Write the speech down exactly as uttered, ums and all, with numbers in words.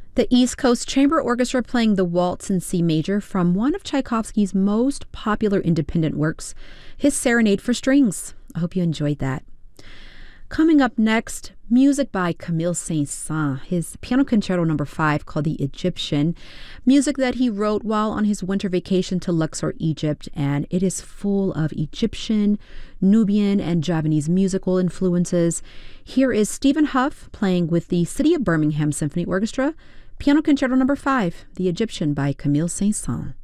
The East Coast Chamber Orchestra playing the Waltz in C major from one of Tchaikovsky's most popular independent works, his Serenade for Strings. I hope you enjoyed that. Coming up next, music by Camille Saint-Saëns, his piano concerto number five called The Egyptian, music that he wrote while on his winter vacation to Luxor, Egypt, and it is full of Egyptian, Nubian, and Javanese musical influences. Here is Stephen Huff playing with the City of Birmingham Symphony Orchestra, piano concerto number five, The Egyptian by Camille Saint-Saëns.